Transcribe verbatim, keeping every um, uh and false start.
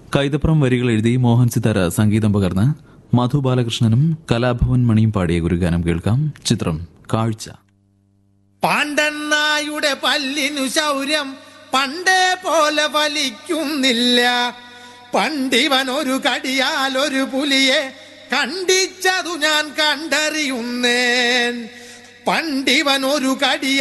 കൈതപ്രം വരികൾ എഴുതി മോഹൻ സിതാര സംഗീതം പകർന്ന് മധു ബാലകൃഷ്ണനും കലാഭവൻ മണിയും പാടിയ ഗുരുഗാനം കേൾക്കാം. ചിത്രം കാഴ്ച. പാണ്ഡന്നായുടെ പല്ലിനു ശൗര്യം പണ്ടേ പോലെ ഫലിക്കുന്നില്ല. പണ്ടിവൻ ഒരു കടിയാൽ ഒരു പുലിയെ കണ്ടിച്ചതു ഞാൻ കണ്ടറിയുന്നേൻ. പണ്ടിവൻ ഒരു കടിയ